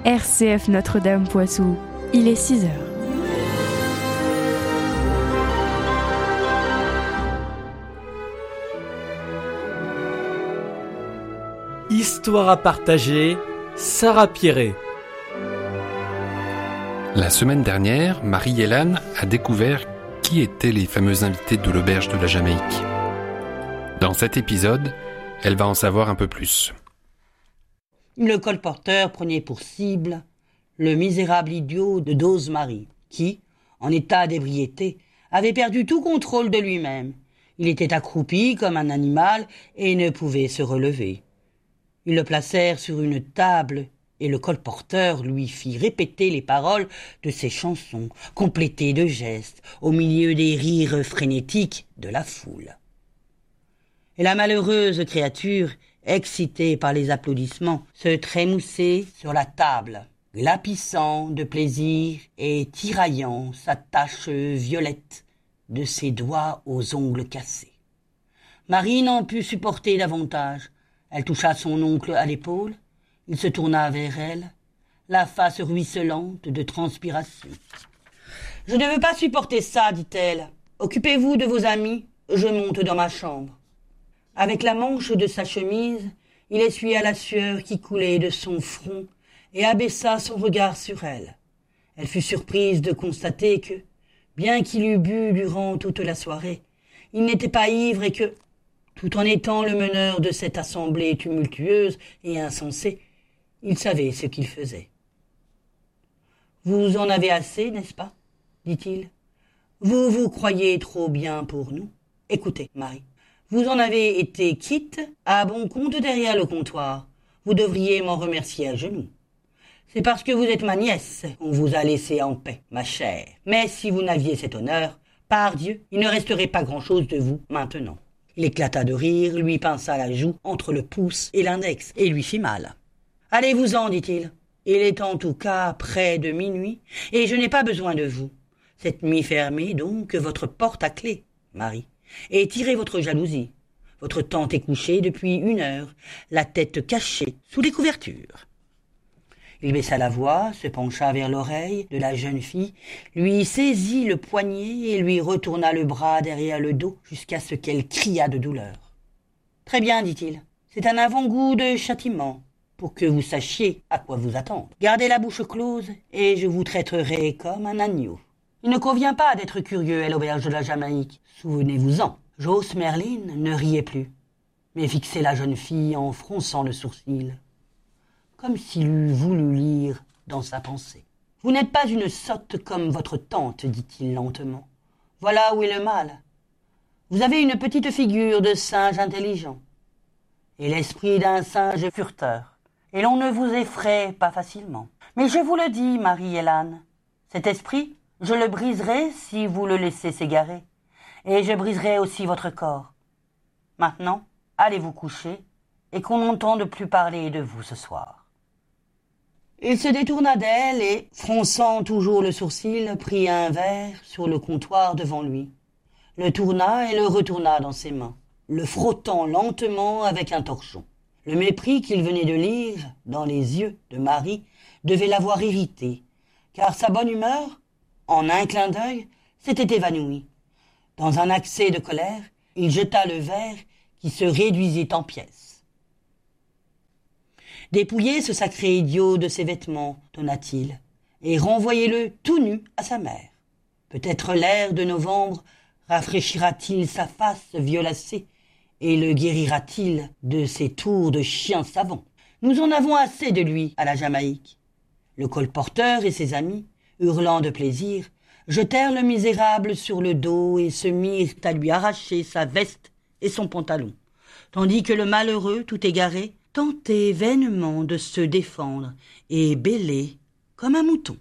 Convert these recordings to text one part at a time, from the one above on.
RCF Notre-Dame Poitou, il est 6 heures. Histoire à partager, Sarah Pierret. La semaine dernière, Marie-Hélène a découvert qui étaient les fameux invités de l'auberge de la Jamaïque. Dans cet épisode, elle va en savoir un peu plus. Le colporteur prenait pour cible le misérable idiot de Dose-Marie, qui, en état d'ébriété, avait perdu tout contrôle de lui-même. Il était accroupi comme un animal et ne pouvait se relever. Ils le placèrent sur une table et le colporteur lui fit répéter les paroles de ses chansons, complétées de gestes, au milieu des rires frénétiques de la foule. Et la malheureuse créature, excitée par les applaudissements, se trémoussait sur la table, glapissant de plaisir et tiraillant sa tache violette de ses doigts aux ongles cassés. Marie n'en put supporter davantage. Elle toucha son oncle à l'épaule. Il se tourna vers elle, la face ruisselante de transpiration. « Je ne veux pas supporter ça, dit-elle. Occupez-vous de vos amis, je monte dans ma chambre. » Avec la manche de sa chemise, il essuya la sueur qui coulait de son front et abaissa son regard sur elle. Elle fut surprise de constater que, bien qu'il eût bu durant toute la soirée, il n'était pas ivre et que, tout en étant le meneur de cette assemblée tumultueuse et insensée, il savait ce qu'il faisait. « Vous en avez assez, n'est-ce pas ?» dit-il. « Vous vous croyez trop bien pour nous. Écoutez, Marie. Vous en avez été quitte à bon compte derrière le comptoir. Vous devriez m'en remercier à genoux. C'est parce que vous êtes ma nièce qu'on vous a laissé en paix, ma chère. Mais si vous n'aviez cet honneur, par Dieu, il ne resterait pas grand-chose de vous maintenant. » Il éclata de rire, lui pinça la joue entre le pouce et l'index et lui fit mal. « Allez-vous-en, dit-il. Il est en tout cas près de minuit et je n'ai pas besoin de vous. Cette nuit fermée donc votre porte à clé, Marie. Et tirez votre jalousie. Votre tante est couchée depuis 1 heure, la tête cachée sous les couvertures. » Il baissa la voix, se pencha vers l'oreille de la jeune fille, lui saisit le poignet et lui retourna le bras derrière le dos jusqu'à ce qu'elle criât de douleur. « Très bien, dit-il, c'est un avant-goût de châtiment, pour que vous sachiez à quoi vous attendre. Gardez la bouche close et je vous traiterai comme un agneau. Il ne convient pas d'être curieux à l'auberge de la Jamaïque. Souvenez-vous-en. » Joss Merlin ne riait plus, mais fixait la jeune fille en fronçant le sourcil, comme s'il eût voulu lire dans sa pensée. « Vous n'êtes pas une sotte comme votre tante, dit-il lentement. Voilà où est le mal. Vous avez une petite figure de singe intelligent et l'esprit d'un singe furteur, et l'on ne vous effraie pas facilement. Mais je vous le dis, Marie-Hélène, cet esprit, je le briserai si vous le laissez s'égarer, et je briserai aussi votre corps. Maintenant, allez vous coucher, et qu'on n'entende plus parler de vous ce soir. » Il se détourna d'elle et, fronçant toujours le sourcil, prit un verre sur le comptoir devant lui, le tourna et le retourna dans ses mains, le frottant lentement avec un torchon. Le mépris qu'il venait de lire dans les yeux de Marie devait l'avoir irrité, car sa bonne humeur, en un clin d'œil, s'était évanouie. Dans un accès de colère, il jeta le verre qui se réduisit en pièces. « Dépouillez ce sacré idiot de ses vêtements, donna-t-il, et renvoyez-le tout nu à sa mère. Peut-être l'air de novembre rafraîchira-t-il sa face violacée et le guérira-t-il de ses tours de chien savant. Nous en avons assez de lui à la Jamaïque. » Le colporteur et ses amis, hurlant de plaisir, jetèrent le misérable sur le dos et se mirent à lui arracher sa veste et son pantalon, tandis que le malheureux, tout égaré, tentait vainement de se défendre et bêlait comme un mouton.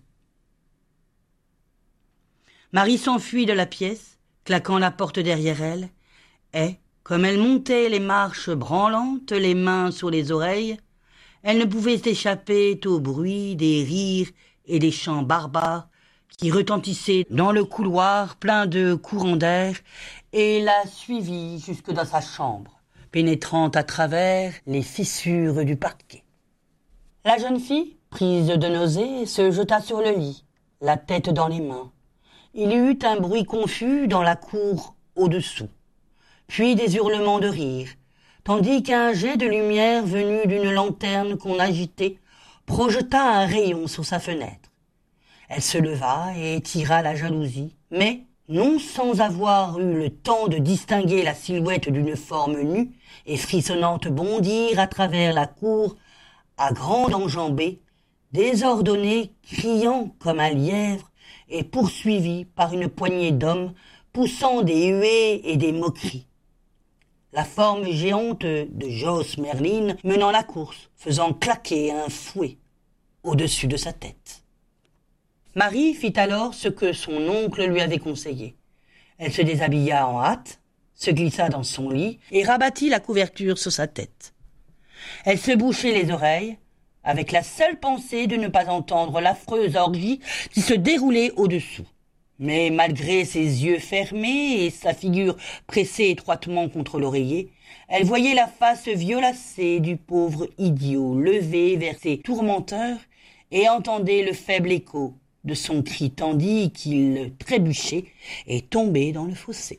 Marie s'enfuit de la pièce, claquant la porte derrière elle, et, comme elle montait les marches branlantes, les mains sur les oreilles, elle ne pouvait échapper au bruit des rires et des chants barbares qui retentissaient dans le couloir plein de courants d'air et la suivit jusque dans sa chambre, pénétrant à travers les fissures du parquet. La jeune fille, Prise de nausée, se jeta sur le lit, la tête dans les mains. Il y eut un bruit confus dans la cour au-dessous, puis des hurlements de rire, tandis qu'un jet de lumière venu d'une lanterne qu'on agitait projeta un rayon sur sa fenêtre. Elle se leva et tira la jalousie, mais non sans avoir eu le temps de distinguer la silhouette d'une forme nue et frissonnante bondir à travers la cour à grande enjambée, désordonnée, criant comme un lièvre et poursuivie par une poignée d'hommes poussant des huées et des moqueries. La forme géante de Joss Merlin menant la course, faisant claquer un fouet au-dessus de sa tête. Marie fit alors ce que son oncle lui avait conseillé. Elle se déshabilla en hâte, se glissa dans son lit et rabattit la couverture sur sa tête. Elle se bouchait les oreilles, avec la seule pensée de ne pas entendre l'affreuse orgie qui se déroulait au-dessous. Mais malgré ses yeux fermés et sa figure pressée étroitement contre l'oreiller, elle voyait la face violacée du pauvre idiot levé vers ses tourmenteurs et entendait le faible écho de son cri tandis qu'il trébuchait et tombait dans le fossé.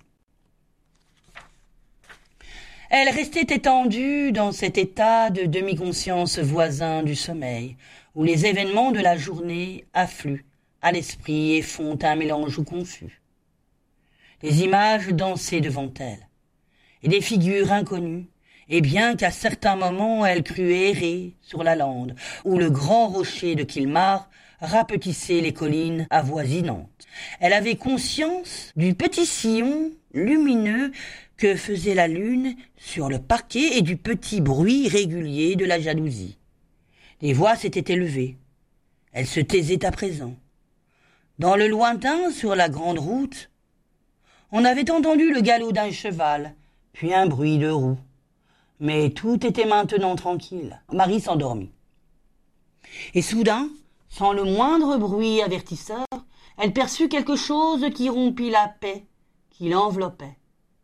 Elle restait étendue dans cet état de demi-conscience voisin du sommeil, où les événements de la journée affluent à l'esprit et font un mélange confus. Des images dansaient devant elle, et des figures inconnues, et bien qu'à certains moments elle crût errer sur la lande, où le grand rocher de Kilmar rapetissait les collines avoisinantes. Elle avait conscience du petit sillon lumineux que faisait la lune sur le parquet et du petit bruit régulier de la jalousie. Des voix s'étaient élevées. Elles se taisaient à présent. Dans le lointain, sur la grande route, on avait entendu le galop d'un cheval, puis un bruit de roues. Mais tout était maintenant tranquille. Marie s'endormit. Et soudain, sans le moindre bruit avertisseur, elle perçut quelque chose qui rompit la paix qui l'enveloppait.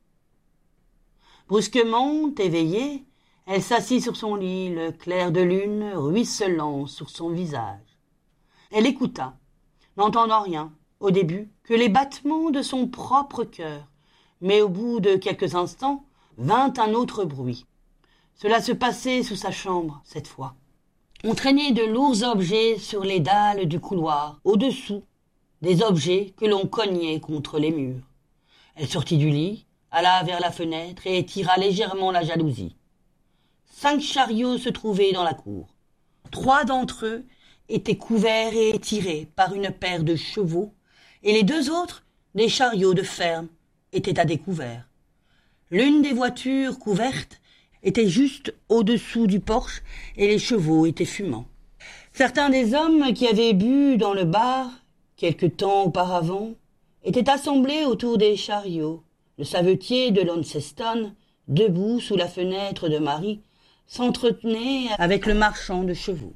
Brusquement éveillée, elle s'assit sur son lit, le clair de lune ruisselant sur son visage. Elle écouta, n'entendant rien, au début, que les battements de son propre cœur, mais au bout de quelques instants, vint un autre bruit. Cela se passait sous sa chambre, cette fois. On traînait de lourds objets sur les dalles du couloir, au-dessous, des objets que l'on cognait contre les murs. Elle sortit du lit, alla vers la fenêtre et tira légèrement la jalousie. 5 chariots se trouvaient dans la cour. 3 d'entre eux étaient couverts et étirés par une paire de chevaux, et les 2 autres, des chariots de ferme, étaient à découvert. L'une des voitures couvertes était juste au-dessous du porche et les chevaux étaient fumants. Certains des hommes qui avaient bu dans le bar, quelque temps auparavant, étaient assemblés autour des chariots. Le savetier de Launceston, debout sous la fenêtre de Marie, s'entretenait avec le marchand de chevaux.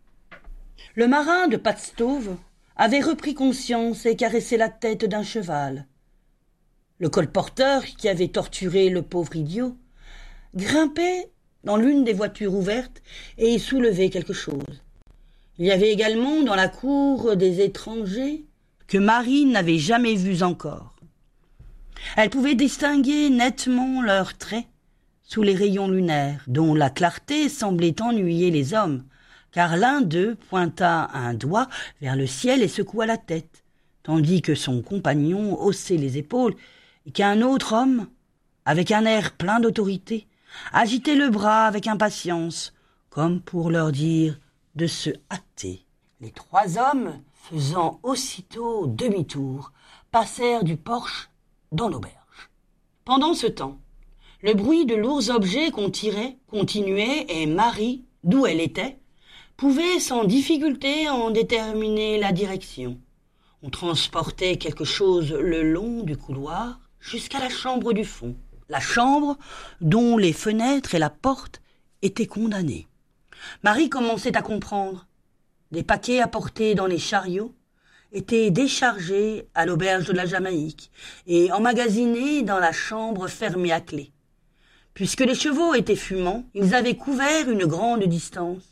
Le marin de Padstove avait repris conscience et caressé la tête d'un cheval. Le colporteur qui avait torturé le pauvre idiot grimpait dans l'une des voitures ouvertes et y soulevait quelque chose. Il y avait également dans la cour des étrangers que Marie n'avait jamais vus encore. Elle pouvait distinguer nettement leurs traits sous les rayons lunaires, dont la clarté semblait ennuyer les hommes, car l'un d'eux pointa un doigt vers le ciel et secoua la tête, tandis que son compagnon haussait les épaules et qu'un autre homme, avec un air plein d'autorité, agitait le bras avec impatience, comme pour leur dire de se hâter. Les 3 hommes, faisant aussitôt demi-tour, passèrent du porche dans l'auberge. Pendant ce temps, le bruit de lourds objets qu'on tirait continuait et Marie, d'où elle était, pouvait sans difficulté en déterminer la direction. On transportait quelque chose le long du couloir jusqu'à la chambre du fond. La chambre dont les fenêtres et la porte étaient condamnées. Marie commençait à comprendre. Des paquets apportés dans les chariots étaient déchargés à l'auberge de la Jamaïque et emmagasinés dans la chambre fermée à clé. Puisque les chevaux étaient fumants, ils avaient couvert une grande distance,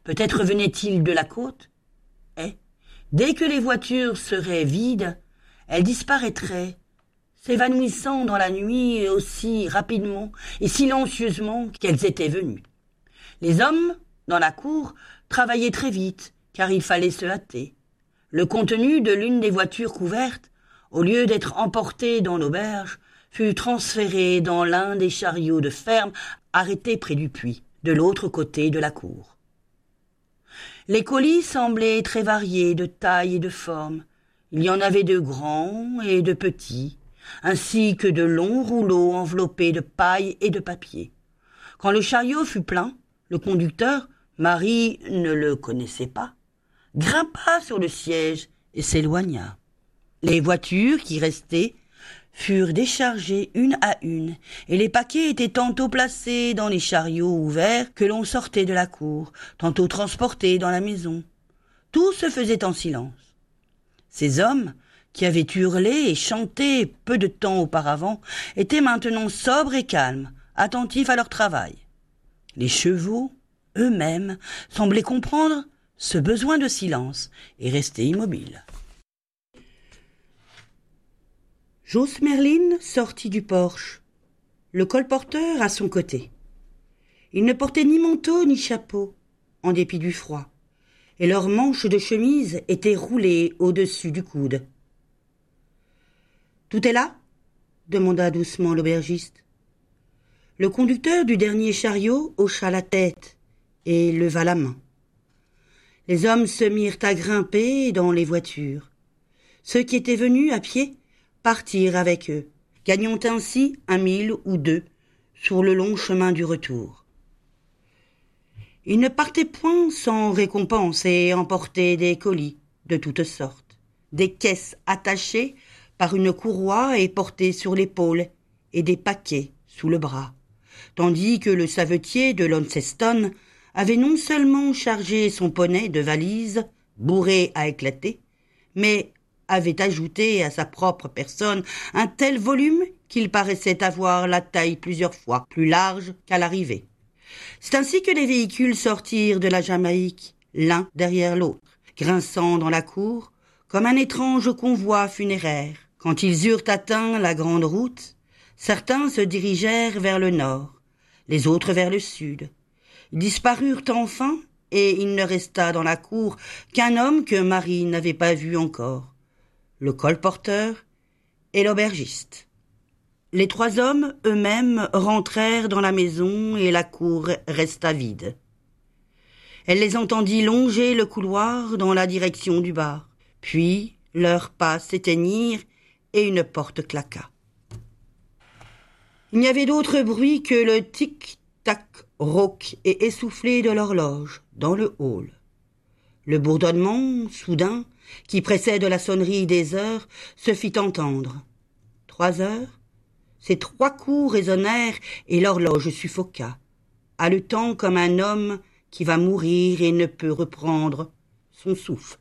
Peut-être venait-il de la côte. Et, dès que les voitures seraient vides, elles disparaîtraient, s'évanouissant dans la nuit aussi rapidement et silencieusement qu'elles étaient venues. Les hommes, dans la cour, travaillaient très vite, car il fallait se hâter. Le contenu de l'une des voitures couvertes, au lieu d'être emporté dans l'auberge, fut transféré dans l'un des chariots de ferme arrêtés près du puits, de l'autre côté de la cour. Les colis semblaient très variés de taille et de forme. Il y en avait de grands et de petits, ainsi que de longs rouleaux enveloppés de paille et de papier. Quand le chariot fut plein, le conducteur, Marie ne le connaissait pas, grimpa sur le siège et s'éloigna. Les voitures qui restaient furent déchargées une à une, et les paquets étaient tantôt placés dans les chariots ouverts que l'on sortait de la cour, tantôt transportés dans la maison. Tout se faisait en silence. Ces hommes, qui avaient hurlé et chanté peu de temps auparavant, étaient maintenant sobres et calmes, attentifs à leur travail. Les chevaux, eux-mêmes, semblaient comprendre ce besoin de silence et rester immobiles. Jos Merlin sortit du porche, le colporteur à son côté. Il ne portait ni manteau ni chapeau, en dépit du froid, et leurs manches de chemise étaient roulées au-dessus du coude. « Tout est là ?» demanda doucement l'aubergiste. Le conducteur du dernier chariot hocha la tête et leva la main. Les hommes se mirent à grimper dans les voitures. Ceux qui étaient venus à pied partirent avec eux, gagnant ainsi 1 mille ou 2 sur le long chemin du retour. Ils ne partaient point sans récompense et emportaient des colis de toutes sortes, des caisses attachées par une courroie et portées sur l'épaule, et des paquets sous le bras, tandis que le savetier de Launceston avait non seulement chargé son poney de valises bourrées à éclater, mais avait ajouté à sa propre personne un tel volume qu'il paraissait avoir la taille plusieurs fois plus large qu'à l'arrivée. C'est ainsi que les véhicules sortirent de la Jamaïque, l'un derrière l'autre, grinçant dans la cour, comme un étrange convoi funéraire. Quand ils eurent atteint la grande route, certains se dirigèrent vers le nord, les autres vers le sud. Ils disparurent enfin, et il ne resta dans la cour qu'un homme que Marie n'avait pas vu encore, le colporteur et l'aubergiste. Les 3 hommes eux-mêmes rentrèrent dans la maison et la cour resta vide. Elle les entendit longer le couloir dans la direction du bar. Puis leurs pas s'éteignirent et une porte claqua. Il n'y avait d'autre bruit que le tic-tac rauque et essoufflé de l'horloge dans le hall. Le bourdonnement, soudain, qui précède la sonnerie des heures, se fit entendre. 3 heures, ces 3 coups résonnèrent et l'horloge suffoqua, haletant comme un homme qui va mourir et ne peut reprendre son souffle.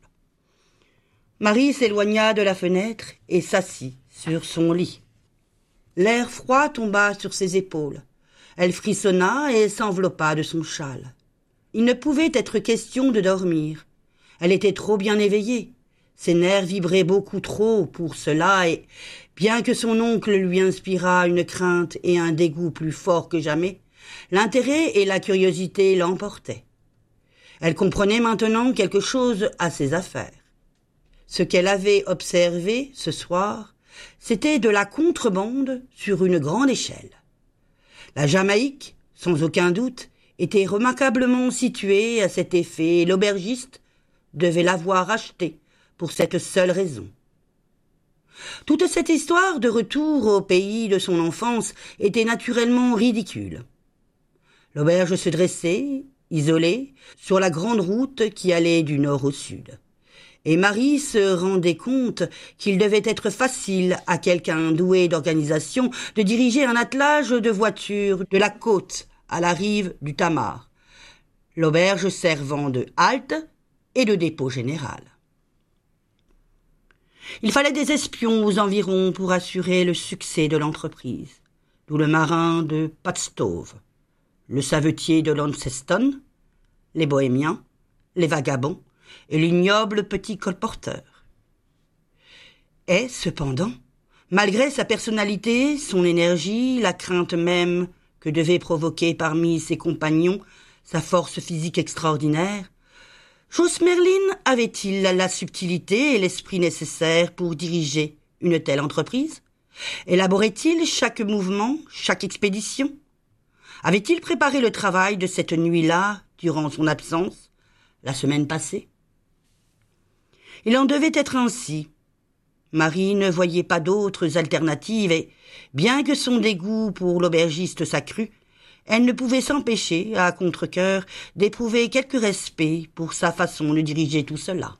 Marie s'éloigna de la fenêtre et s'assit sur son lit. L'air froid tomba sur ses épaules. Elle frissonna et s'enveloppa de son châle. Il ne pouvait être question de dormir. Elle était trop bien éveillée. Ses nerfs vibraient beaucoup trop pour cela et, bien que son oncle lui inspirât une crainte et un dégoût plus forts que jamais, l'intérêt et la curiosité l'emportaient. Elle comprenait maintenant quelque chose à ses affaires. Ce qu'elle avait observé ce soir, c'était de la contrebande sur une grande échelle. La Jamaïque, sans aucun doute, était remarquablement située à cet effet et l'aubergiste devait l'avoir achetée pour cette seule raison. Toute cette histoire de retour au pays de son enfance était naturellement ridicule. L'auberge se dressait, isolée, sur la grande route qui allait du nord au sud. Et Marie se rendait compte qu'il devait être facile à quelqu'un doué d'organisation de diriger un attelage de voitures de la côte à la rive du Tamar, l'auberge servant de halte et de dépôt général. Il fallait des espions aux environs pour assurer le succès de l'entreprise, d'où le marin de Padstove, le savetier de Launceston, les bohémiens les vagabonds et l'ignoble petit colporteur. Et, cependant, malgré sa personnalité, son énergie, la crainte même que devait provoquer parmi ses compagnons sa force physique extraordinaire, Jos Merlin avait-il la subtilité et l'esprit nécessaires pour diriger une telle entreprise? Élaborait-il chaque mouvement, chaque expédition? Avait-il préparé le travail de cette nuit-là, durant son absence, la semaine passée? Il en devait être ainsi. Marie ne voyait pas d'autres alternatives et, bien que son dégoût pour l'aubergiste s'accrût, elle ne pouvait s'empêcher, à contre-cœur, d'éprouver quelque respect pour sa façon de diriger tout cela.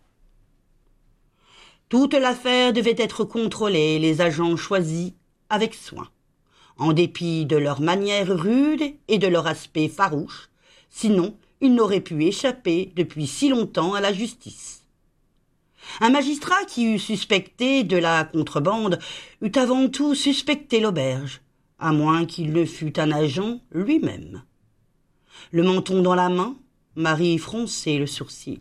Toute l'affaire devait être contrôlée et les agents choisis avec soin, en dépit de leur manière rude et de leur aspect farouche, sinon ils n'auraient pu échapper depuis si longtemps à la justice. Un magistrat qui eût suspecté de la contrebande eût avant tout suspecté l'auberge, à moins qu'il ne fût un agent lui-même. Le menton dans la main, Marie fronçait le sourcil.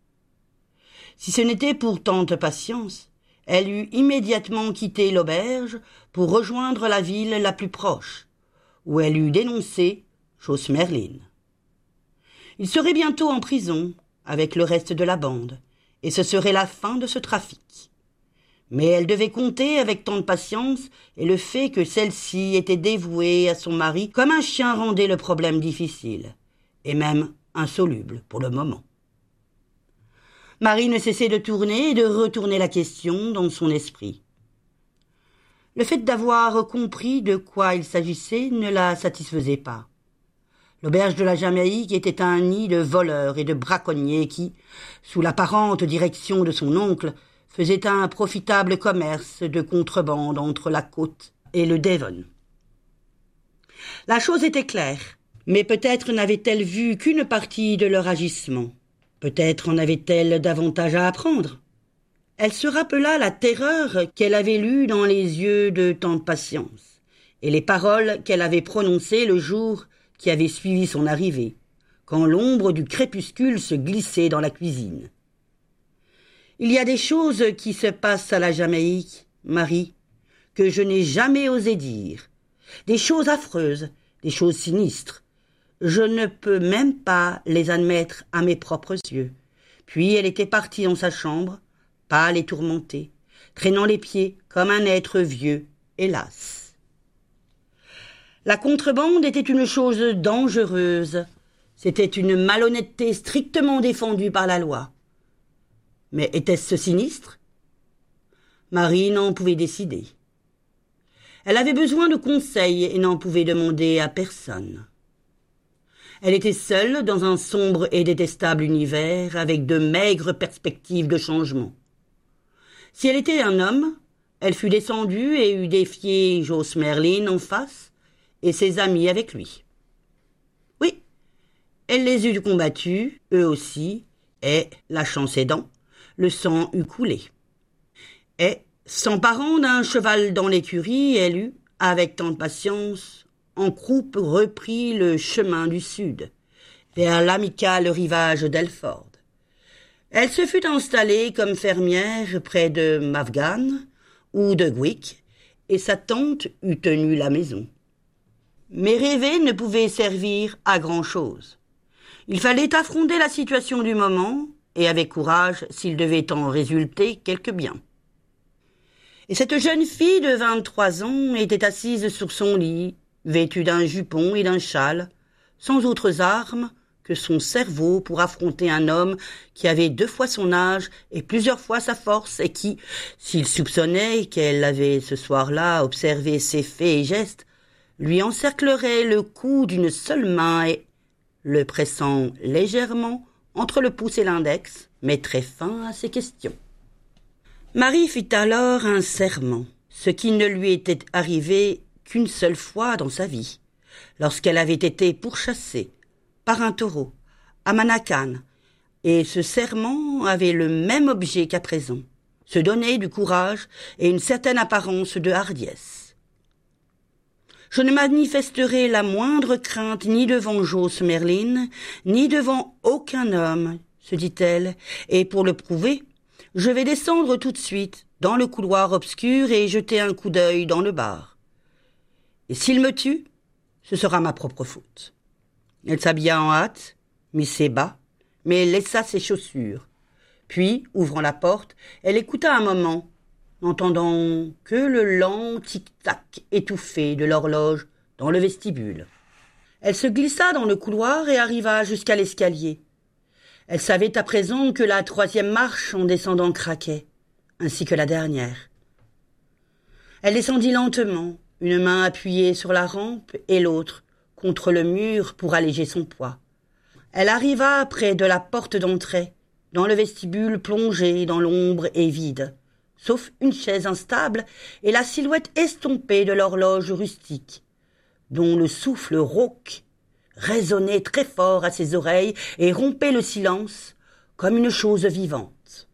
Si ce n'était pour tante Patience, elle eût immédiatement quitté l'auberge pour rejoindre la ville la plus proche, où elle eût dénoncé Jos Merlin. Il serait bientôt en prison avec le reste de la bande, et ce serait la fin de ce trafic. Mais elle devait compter avec tante Patience et le fait que celle-ci était dévouée à son mari comme un chien rendait le problème difficile, et même insoluble pour le moment. Marie ne cessait de tourner et de retourner la question dans son esprit. Le fait d'avoir compris de quoi il s'agissait ne la satisfaisait pas. L'auberge de la Jamaïque était un nid de voleurs et de braconniers qui, sous l'apparente direction de son oncle, faisait un profitable commerce de contrebande entre la côte et le Devon. La chose était claire, mais peut-être n'avait-elle vu qu'une partie de leur agissement. Peut-être en avait-elle davantage à apprendre. Elle se rappela la terreur qu'elle avait lue dans les yeux de tante Patience, et les paroles qu'elle avait prononcées le jour qui avait suivi son arrivée, quand l'ombre du crépuscule se glissait dans la cuisine. Il y a des choses qui se passent à la Jamaïque, Marie, que je n'ai jamais osé dire. Des choses affreuses, des choses sinistres. Je ne peux même pas les admettre à mes propres yeux. Puis elle était partie dans sa chambre, pâle et tourmentée, traînant les pieds comme un être vieux, hélas. La contrebande était une chose dangereuse. C'était une malhonnêteté strictement défendue par la loi. Mais était-ce sinistre? Marie n'en pouvait décider. Elle avait besoin de conseils et n'en pouvait demander à personne. Elle était seule dans un sombre et détestable univers avec de maigres perspectives de changement. Si elle était un homme, elle fut descendue et eût défié Jos Merlin en face et ses amis avec lui. Oui, elle les eût combattus, eux aussi, et, la chance aidant, le sang eût coulé. Et, s'emparant d'un cheval dans l'écurie, elle eut, avec tant de patience, en croupe repris le chemin du sud, vers l'amical rivage d'Elford. Elle se fut installée comme fermière près de Mafgan ou de Gwick, et sa tante eût tenu la maison. Mais rêver ne pouvait servir à grand-chose. Il fallait affronter la situation du moment, et avec courage s'il devait en résulter quelque bien. Et cette jeune fille de 23 ans était assise sur son lit, vêtue d'un jupon et d'un châle, sans autres armes que son cerveau pour affronter un homme qui avait 2 fois son âge et plusieurs fois sa force et qui, s'il soupçonnait qu'elle avait ce soir-là observé ses faits et gestes, lui encerclerait le cou d'une seule main et, le pressant légèrement entre le pouce et l'index, mettrait fin à ses questions. Marie fit alors un serment, ce qui ne lui était arrivé qu'une seule fois dans sa vie, lorsqu'elle avait été pourchassée par un taureau à Manacan, et ce serment avait le même objet qu'à présent, se donner du courage et une certaine apparence de hardiesse. Je ne manifesterai la moindre crainte ni devant Jos Merlin, ni devant aucun homme se dit-elle, et pour le prouver, je vais descendre tout de suite dans le couloir obscur et jeter un coup d'œil dans le bar. Et s'il me tue, ce sera ma propre faute. Elle s'habilla en hâte, mit ses bas, mais laissa ses chaussures. Puis, ouvrant la porte, elle écouta un moment, n'entendant que le lent tic-tac étouffé de l'horloge dans le vestibule. Elle se glissa dans le couloir et arriva jusqu'à l'escalier. Elle savait à présent que la 3e marche en descendant craquait, ainsi que la dernière. Elle descendit lentement, une main appuyée sur la rampe et l'autre contre le mur pour alléger son poids. Elle arriva près de la porte d'entrée, dans le vestibule plongé dans l'ombre et vide, sauf une chaise instable et la silhouette estompée de l'horloge rustique, dont le souffle rauque résonnait très fort à ses oreilles et rompait le silence comme une chose vivante.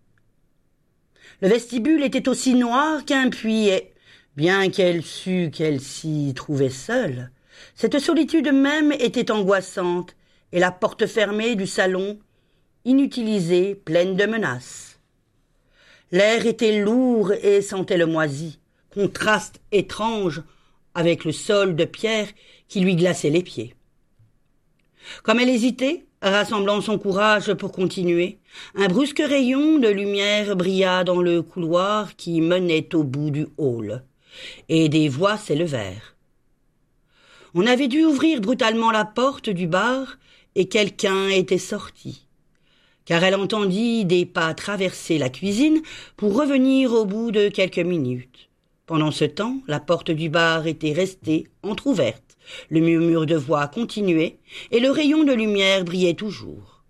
Le vestibule était aussi noir qu'un puits et, bien qu'elle sût qu'elle s'y trouvait seule, cette solitude même était angoissante et la porte fermée du salon, inutilisée, pleine de menaces. L'air était lourd et sentait le moisi, contraste étrange avec le sol de pierre qui lui glaçait les pieds. Comme elle hésitait, rassemblant son courage pour continuer, un brusque rayon de lumière brilla dans le couloir qui menait au bout du hall, et des voix s'élevèrent. On avait dû ouvrir brutalement la porte du bar, et quelqu'un était sorti, car elle entendit des pas traverser la cuisine pour revenir au bout de quelques minutes. Pendant ce temps, la porte du bar était restée entr'ouverte. Le murmure de voix continuait, et le rayon de lumière brillait toujours.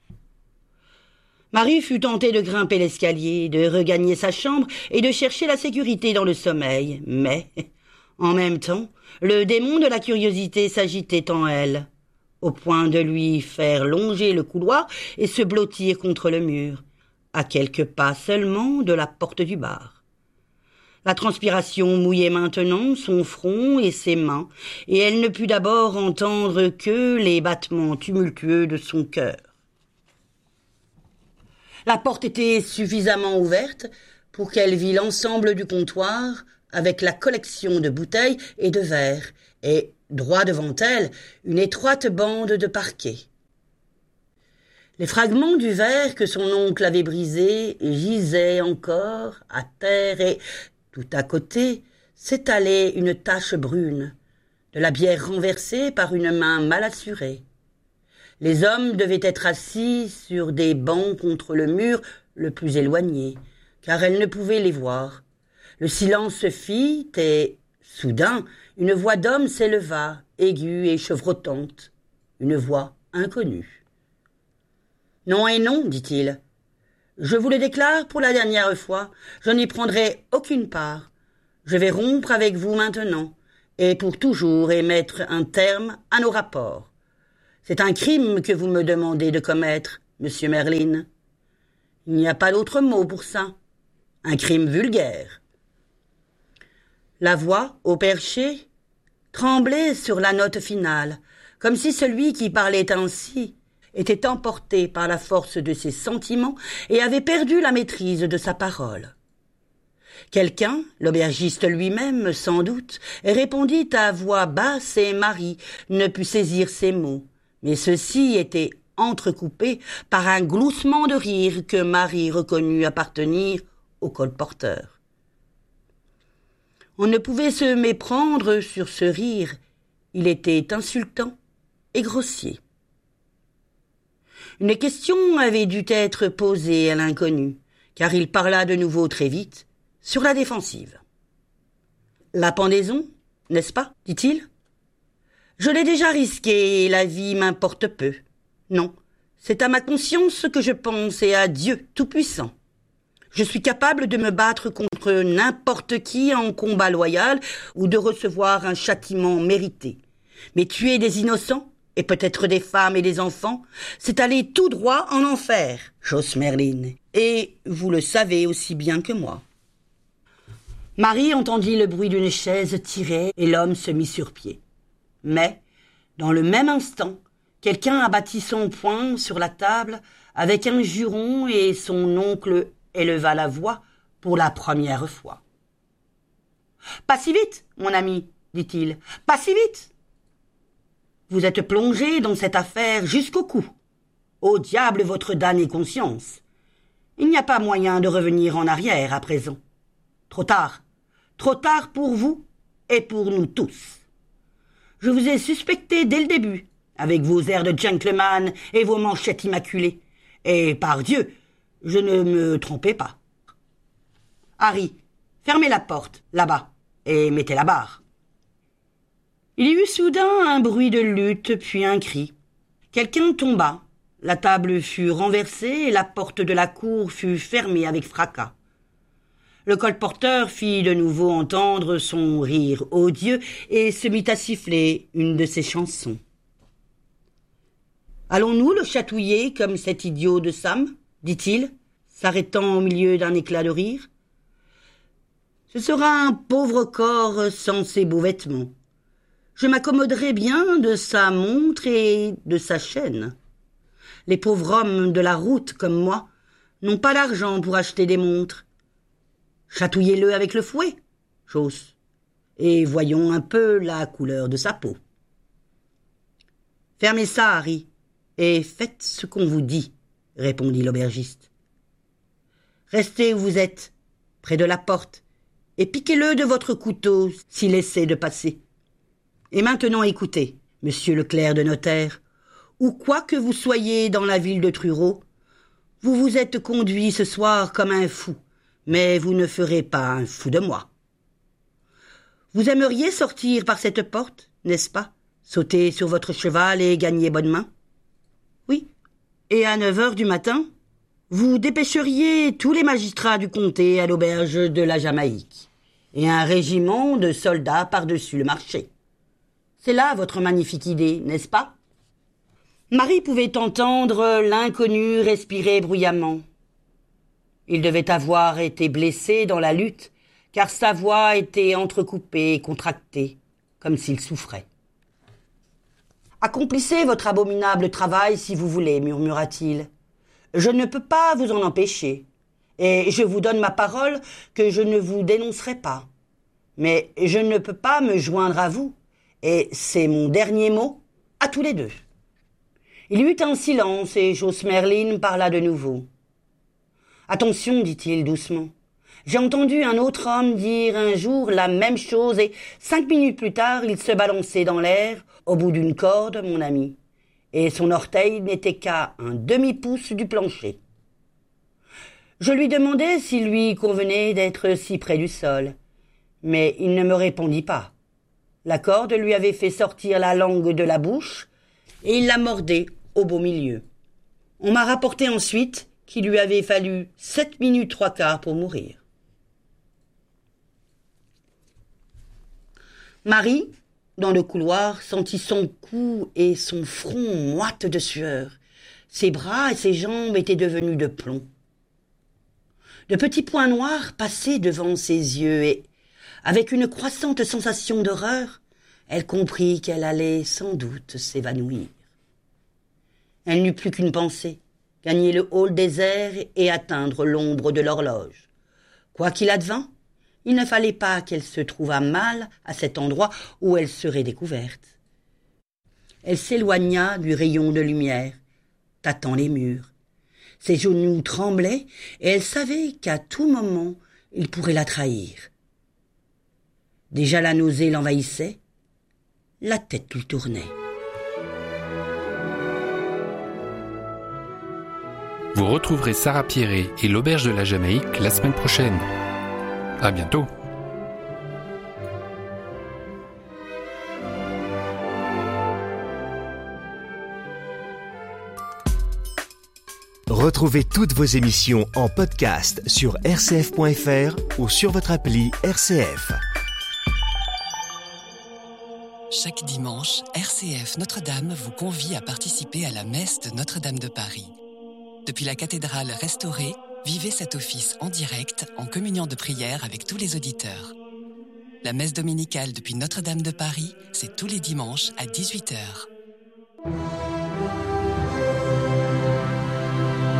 Marie fut tentée de grimper l'escalier, de regagner sa chambre et de chercher la sécurité dans le sommeil, mais, en même temps, le démon de la curiosité s'agitait en elle, au point de lui faire longer le couloir et se blottir contre le mur, à quelques pas seulement de la porte du bar. La transpiration mouillait maintenant son front et ses mains, et elle ne put d'abord entendre que les battements tumultueux de son cœur. La porte était suffisamment ouverte pour qu'elle vît l'ensemble du comptoir avec la collection de bouteilles et de verres, et, droit devant elle, une étroite bande de parquet. Les fragments du verre que son oncle avait brisé gisaient encore à terre et, tout à côté, s'étalait une tache brune, de la bière renversée par une main mal assurée. Les hommes devaient être assis sur des bancs contre le mur le plus éloigné, car elle ne pouvait les voir. Le silence se fit et, soudain, une voix d'homme s'éleva, aiguë et chevrotante, une voix inconnue. « Non et non, dit-il. Je vous le déclare pour la dernière fois, je n'y prendrai aucune part. Je vais rompre avec vous maintenant, et pour toujours et mettre un terme à nos rapports. C'est un crime que vous me demandez de commettre, monsieur Merlin. Il n'y a pas d'autre mot pour ça. Un crime vulgaire. » La voix, au perché, tremblait sur la note finale, comme si celui qui parlait ainsi était emporté par la force de ses sentiments et avait perdu la maîtrise de sa parole. Quelqu'un, l'aubergiste lui-même sans doute, répondit à voix basse et Marie ne put saisir ses mots, mais ceux-ci étaient entrecoupés par un gloussement de rire que Marie reconnut appartenir au colporteur. On ne pouvait se méprendre sur ce rire, il était insultant et grossier. Une question avait dû être posée à l'inconnu, car il parla de nouveau très vite, sur la défensive. « La pendaison, n'est-ce pas ?» dit-il. « Je l'ai déjà risquée et la vie m'importe peu. Non, c'est à ma conscience que je pense et à Dieu Tout-Puissant. Je suis capable de me battre contre n'importe qui en combat loyal ou de recevoir un châtiment mérité. Mais tuer des innocents, et peut-être des femmes et des enfants, c'est aller tout droit en enfer, Joss Merlin, et vous le savez aussi bien que moi. » Marie entendit le bruit d'une chaise tirée et l'homme se mit sur pied. Mais, dans le même instant, quelqu'un abattit son poing sur la table avec un juron, et son oncle éleva la voix pour la première fois. « Pas si vite, mon ami, dit-il, pas si vite. Vous êtes plongé dans cette affaire jusqu'au cou. Au diable votre damnée conscience. Il n'y a pas moyen de revenir en arrière à présent. Trop tard pour vous et pour nous tous. Je vous ai suspecté dès le début, avec vos airs de gentleman et vos manchettes immaculées. Et par Dieu, je ne me trompais pas. Harry, fermez la porte, là-bas, et mettez la barre. » Il y eut soudain un bruit de lutte, puis un cri. Quelqu'un tomba. La table fut renversée et la porte de la cour fut fermée avec fracas. Le colporteur fit de nouveau entendre son rire odieux et se mit à siffler une de ses chansons. « Allons-nous le chatouiller comme cet idiot de Sam ?» dit-il, s'arrêtant au milieu d'un éclat de rire. « Ce sera un pauvre corps sans ses beaux vêtements. Je m'accommoderai bien de sa montre et de sa chaîne. Les pauvres hommes de la route comme moi n'ont pas d'argent pour acheter des montres. Chatouillez-le avec le fouet, Joss, et voyons un peu la couleur de sa peau. Fermez ça, Harry, et faites ce qu'on vous dit, répondit l'aubergiste. Restez où vous êtes, près de la porte, et piquez-le de votre couteau s'il essaie de passer. Et maintenant écoutez, monsieur le clerc de notaire, ou quoi que vous soyez dans la ville de Truro, vous vous êtes conduit ce soir comme un fou, mais vous ne ferez pas un fou de moi. Vous aimeriez sortir par cette porte, n'est-ce pas? Sauter sur votre cheval et gagner bonne main? Oui. Et à 9 heures du matin, vous dépêcheriez tous les magistrats du comté à l'auberge de la Jamaïque, et un régiment de soldats par-dessus le marché. C'est là votre magnifique idée, n'est-ce pas? Marie pouvait entendre l'inconnu respirer bruyamment. Il devait avoir été blessé dans la lutte, car sa voix était entrecoupée et contractée, comme s'il souffrait. « Accomplissez votre abominable travail si vous voulez, murmura-t-il. Je ne peux pas vous en empêcher, et je vous donne ma parole que je ne vous dénoncerai pas. Mais je ne peux pas me joindre à vous, et c'est mon dernier mot à tous les deux. » Il y eut un silence et Joss Merlin parla de nouveau. « Attention, dit-il doucement. J'ai entendu un autre homme dire un jour la même chose et 5 minutes plus tard, il se balançait dans l'air, au bout d'une corde, mon ami, et son orteil n'était qu'à un demi-pouce du plancher. Je lui demandai s'il lui convenait d'être si près du sol, mais il ne me répondit pas. La corde lui avait fait sortir la langue de la bouche et il la mordait au beau milieu. On m'a rapporté ensuite qu'il lui avait fallu 7 minutes 3/4 pour mourir. Marie, dans le couloir, sentit son cou et son front moites de sueur. Ses bras et ses jambes étaient devenus de plomb. De petits points noirs passaient devant ses yeux et, avec une croissante sensation d'horreur, elle comprit qu'elle allait sans doute s'évanouir. Elle n'eut plus qu'une pensée, gagner le hall désert et atteindre l'ombre de l'horloge. Quoi qu'il advînt, il ne fallait pas qu'elle se trouvât mal à cet endroit où elle serait découverte. Elle s'éloigna du rayon de lumière, tâtant les murs. Ses genoux tremblaient et elle savait qu'à tout moment, il pourrait la trahir. Déjà la nausée l'envahissait, la tête lui tournait. Vous retrouverez Sarah Pierret et l'auberge de la Jamaïque la semaine prochaine. À bientôt. Retrouvez toutes vos émissions en podcast sur rcf.fr ou sur votre appli RCF. Chaque dimanche, RCF Notre-Dame vous convie à participer à la messe de Notre-Dame de Paris. Depuis la cathédrale restaurée, vivez cet office en direct, en communion de prière avec tous les auditeurs. La messe dominicale depuis Notre-Dame de Paris, c'est tous les dimanches à 18h.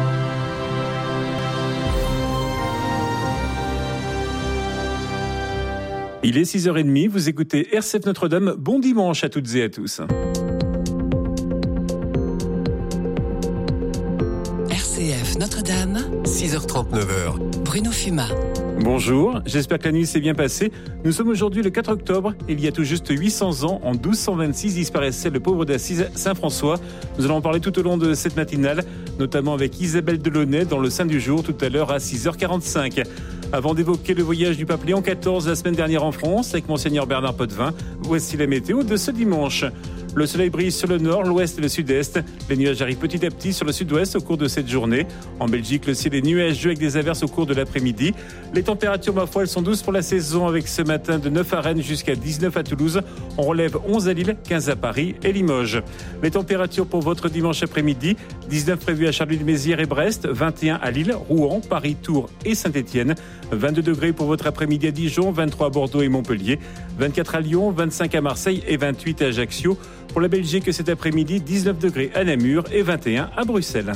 Il est 6h30, vous écoutez RCF Notre-Dame. Bon dimanche à toutes et à tous. RCF Notre-Dame, 6h30, 9h. Bruno Fumat. Bonjour, j'espère que la nuit s'est bien passée. Nous sommes aujourd'hui le 4 octobre. Il y a tout juste 800 ans, en 1226, disparaissait le pauvre d'Assise Saint François. Nous allons en parler tout au long de cette matinale, notamment avec Isabelle Delaunay dans le Saint du Jour, tout à l'heure à 6h45. Avant d'évoquer le voyage du pape Léon XIV la semaine dernière en France avec Monseigneur Bernard Potvin, voici la météo de ce dimanche. Le soleil brille sur le nord, l'ouest et le sud-est. Les nuages arrivent petit à petit sur le sud-ouest au cours de cette journée. En Belgique, le ciel est nuageux avec des averses au cours de l'après-midi. Les températures, ma foi, elles sont douces pour la saison avec ce matin de 9 à Rennes jusqu'à 19 à Toulouse. On relève 11 à Lille, 15 à Paris et Limoges. Les températures pour votre dimanche après-midi, 19 prévues à Charleville-Mézières et Brest, 21 à Lille, Rouen, Paris, Tours et Saint-Étienne, 22 degrés pour votre après-midi à Dijon, 23 à Bordeaux et Montpellier, 24 à Lyon, 25 à Marseille et 28 à Ajaccio. Pour la Belgique, cet après-midi, 19 degrés à Namur et 21 à Bruxelles.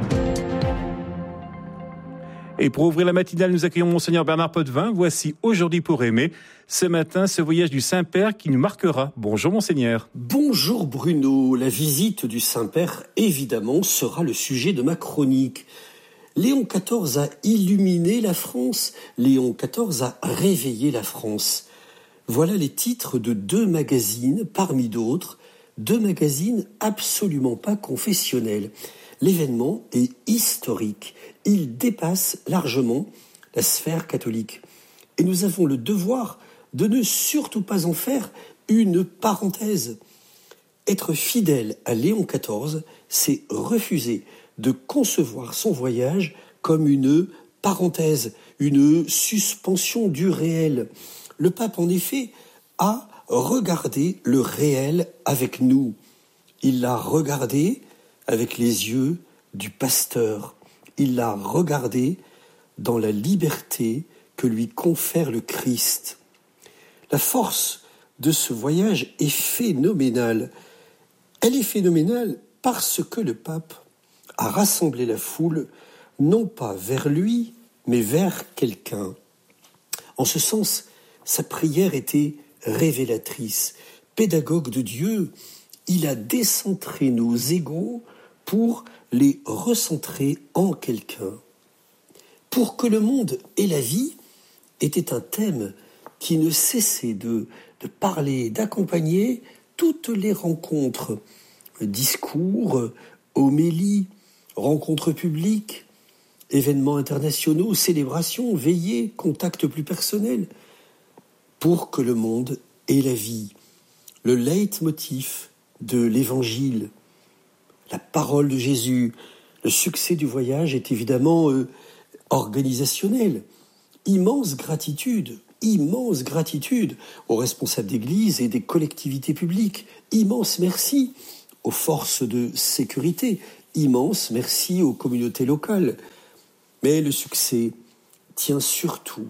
Et pour ouvrir la matinale, nous accueillons Monseigneur Bernard Potvin. Voici Aujourd'hui pour aimer. Ce matin, ce voyage du Saint-Père qui nous marquera. Bonjour Monseigneur. Bonjour Bruno. La visite du Saint-Père, évidemment, sera le sujet de ma chronique. Léon XIV a illuminé la France. Léon XIV a réveillé la France. Voilà les titres de 2 magazines, parmi d'autres, 2 magazines absolument pas confessionnels. L'événement est historique. Il dépasse largement la sphère catholique. Et nous avons le devoir de ne surtout pas en faire une parenthèse. Être fidèle à Léon XIV, c'est refuser de concevoir son voyage comme une parenthèse, une suspension du réel. Le pape, en effet, a regardé le réel avec nous. Il l'a regardé avec les yeux du pasteur. Il l'a regardé dans la liberté que lui confère le Christ. La force de ce voyage est phénoménale. Elle est phénoménale parce que le pape a rassemblé la foule, non pas vers lui, mais vers quelqu'un. En ce sens, sa prière était révélatrice. Pédagogue de Dieu, il a décentré nos égos pour les recentrer en quelqu'un. Pour que le monde et la vie était un thème qui ne cessait de parler, d'accompagner toutes les rencontres, discours, homélies, rencontres publiques, événements internationaux, célébrations, veillées, contacts plus personnels. Pour que le monde et la vie, le leitmotiv de l'Évangile, la parole de Jésus, le succès du voyage est évidemment organisationnel. Immense gratitude aux responsables d'église et des collectivités publiques. Immense merci aux forces de sécurité. Immense merci aux communautés locales. Mais le succès tient surtout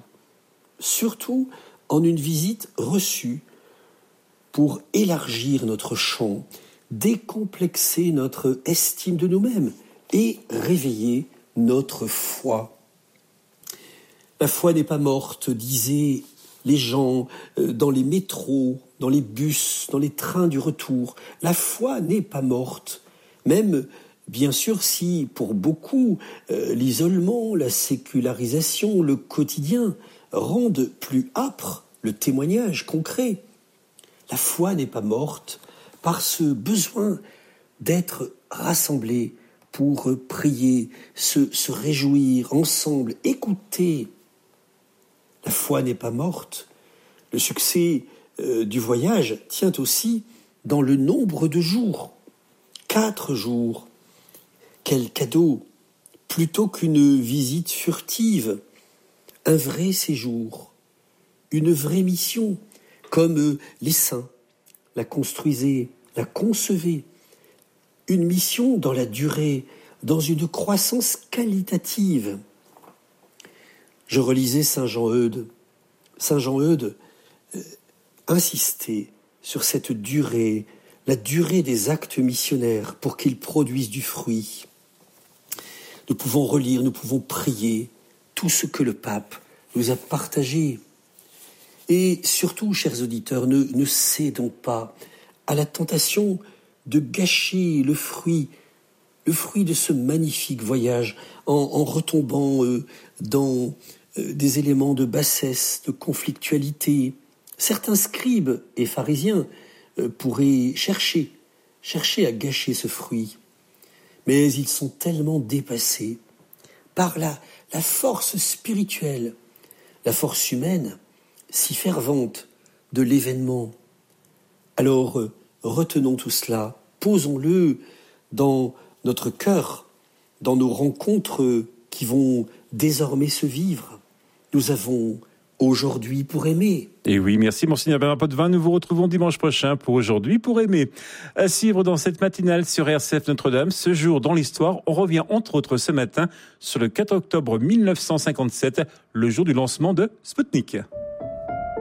en une visite reçue pour élargir notre champ, décomplexer notre estime de nous-mêmes et réveiller notre foi. La foi n'est pas morte, disaient les gens dans les métros, dans les bus, dans les trains du retour. La foi n'est pas morte, même bien sûr si pour beaucoup l'isolement, la sécularisation, le quotidien rendent plus âpre le témoignage concret. La foi n'est pas morte par ce besoin d'être rassemblés pour prier, se réjouir ensemble, écouter. La foi n'est pas morte. Le succès du voyage tient aussi dans le nombre de jours. 4 jours. Quel cadeau! Plutôt qu'une visite furtive, un vrai séjour, une vraie mission, comme les saints la construisaient, la concevaient. Une mission dans la durée, dans une croissance qualitative. Je relisais Saint Jean Eudes. Saint Jean Eudes insistait sur cette durée, la durée des actes missionnaires pour qu'ils produisent du fruit. Nous pouvons relire, nous pouvons prier tout ce que le pape nous a partagé. Et surtout, chers auditeurs, ne cédons pas à la tentation de gâcher le fruit de ce magnifique voyage en retombant dans des éléments de bassesse, de conflictualité. Certains scribes et pharisiens pourraient chercher à gâcher ce fruit. Mais ils sont tellement dépassés par la force spirituelle, la force humaine, si fervente de l'événement. Alors, retenons tout cela, posons-le dans notre cœur, dans nos rencontres qui vont désormais se vivre. Nous avons aujourd'hui pour aimer. Et oui, merci Monseigneur Bernard Potvin. Nous vous retrouvons dimanche prochain pour Aujourd'hui pour aimer. À suivre dans cette matinale sur RCF Notre-Dame, ce jour dans l'histoire, on revient entre autres ce matin sur le 4 octobre 1957, le jour du lancement de Sputnik.